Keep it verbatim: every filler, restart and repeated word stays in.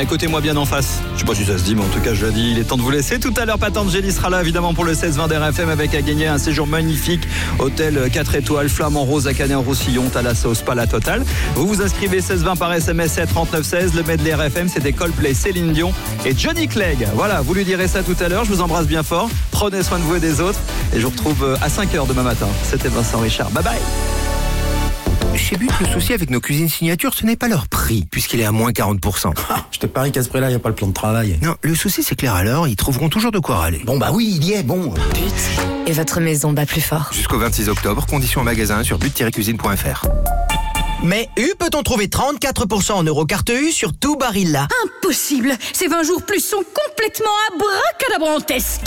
Écoutez-moi bien en face. Je sais pas si ça se dit, mais en tout cas, je l'ai dit. Il est temps de vous laisser. Tout à l'heure, Patangeli sera là, évidemment, pour le seize vingt d'R F M avec à gagner un séjour magnifique. Hôtel quatre étoiles, flamand rose à Canet-en-Roussillon, t'as la sauce, pas la totale. Vous vous inscrivez seize vingt par S M S sept trente-neuf seize. Le medley R F M, c'était Coldplay, Céline Dion et Johnny Clegg. Voilà, vous lui direz ça tout à l'heure. Je vous embrasse bien fort. Prenez soin de vous et des autres. Et je vous retrouve à cinq heures demain matin. C'était Vincent Richard. Bye bye. Chez But, le souci avec nos cuisines signatures, ce n'est pas leur prix, puisqu'il est à moins quarante pour cent. Ah, je te parie qu'à ce prix-là, il n'y a pas le plan de travail. Non, le souci, c'est que les râleurs, ils trouveront toujours de quoi râler. Bon, bah oui, il y est, bon. But. Et votre maison bat plus fort. Jusqu'au vingt-six octobre, conditions en magasin sur but tiret cuisine point f r. Mais U peut-on trouver trente-quatre pour cent en Eurocarte U sur tout Barilla? Impossible. Ces vingt jours plus sont complètement abracadabrantesques.